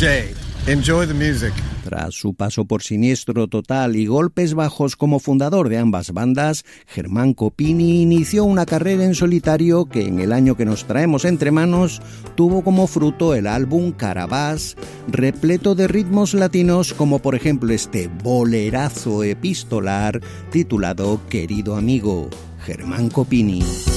Jay. Enjoy the music. Tras su paso por Siniestro Total y golpes bajos como fundador de ambas bandas, Germán Copini inició una carrera en solitario que en el año que nos traemos entre manos tuvo como fruto el álbum Carabás, repleto de ritmos latinos como por ejemplo este bolerazo epistolar titulado Querido Amigo, Germán Copini.